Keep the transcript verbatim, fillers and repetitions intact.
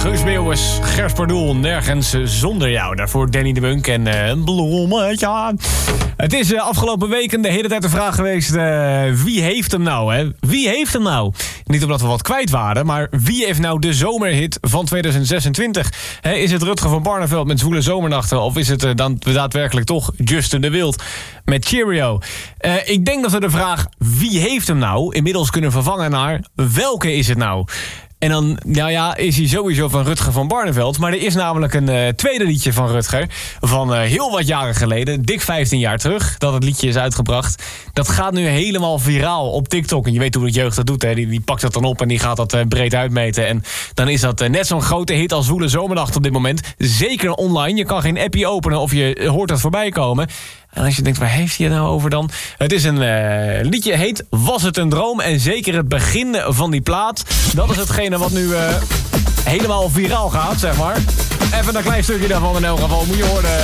Guus Meeuwis, Gers Pardoel, nergens zonder jou. Daarvoor Danny de Munk en uh, een bloemetje. Het is uh, afgelopen weken de hele tijd de vraag geweest... Uh, wie heeft hem nou, hè? Wie heeft hem nou? Niet omdat we wat kwijt waren, maar wie heeft nou de zomerhit van tweeduizend zesentwintig? He, is het Rutger van Barneveld met Zwoele Zomernachten... of is het uh, dan daadwerkelijk toch Justin de Wild met Cheerio? Uh, ik denk dat we de vraag wie heeft hem nou... inmiddels kunnen vervangen naar welke is het nou? En dan, nou ja, is hij sowieso van Rutger van Barneveld. Maar er is namelijk een uh, tweede liedje van Rutger. Van uh, heel wat jaren geleden, dik vijftien jaar terug, dat het liedje is uitgebracht. Dat gaat nu helemaal viraal op TikTok. En je weet hoe de jeugd dat doet, hè. Die, die pakt dat dan op en die gaat dat uh, breed uitmeten. En dan is dat uh, net zo'n grote hit als Zwoele Zomernacht op dit moment. Zeker online. Je kan geen appje openen of je hoort dat voorbij komen. En als je denkt, waar heeft hij het nou over dan? Het is een uh, liedje, heet Was het een droom? En zeker het begin van die plaat. Dat is hetgene wat nu uh, helemaal viraal gaat, zeg maar. Even een klein stukje daarvan in elk geval. Moet je horen.